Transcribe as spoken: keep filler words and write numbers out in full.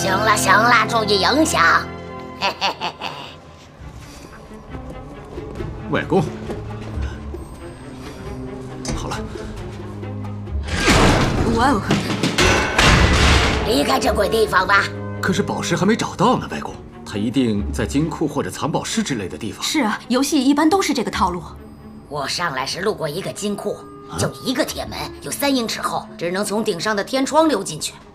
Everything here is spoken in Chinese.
行了行了，注意影响。嘿嘿嘿嘿。 外公，好了。 哇哦！ 离开这鬼地方吧。 可是宝石还没找到呢，外公，他一定在金库或者藏宝室之类的地方。 是啊，游戏一般都是这个套路。 我上来时路过一个金库，就一个铁门，有三英尺厚，只能从顶上的天窗溜进去。